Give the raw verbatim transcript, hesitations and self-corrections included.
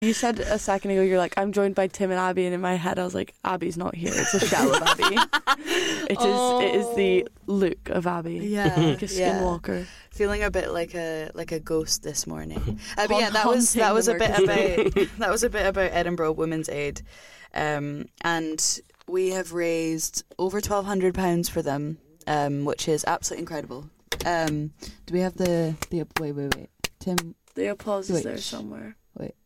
You said a second ago, you're like, I'm joined by Tim and Abby, and in my head I was like, Abby's not here. It's a shell of Abby. It is oh. it is the look of Abby. Yeah. Like a yeah. skinwalker. Feeling a bit like a like a ghost this morning. Uh, but Haunt- yeah, that was that haunting was the a bit Mercus. about that was a bit about Edinburgh Women's Aid, um, and we have raised over twelve hundred pounds for them, um, which is absolutely incredible. Um, do we have the the wait wait wait Tim? The applause is Wait. there somewhere. Wait.